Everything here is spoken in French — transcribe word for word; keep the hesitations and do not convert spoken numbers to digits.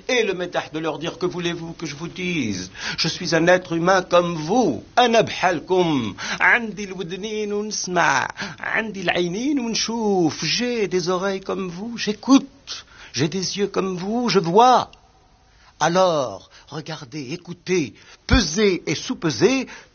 et le médah de leur dire, que voulez-vous que je vous dise? Je suis un être humain comme vous. أنا بحالكم. عندي الودنين ونسمع. عندي العينين ونشوف. J'ai des oreilles comme vous, j'écoute. J'ai des yeux comme vous, je vois. Alors, regardez, écoutez, pesez et sous-pesez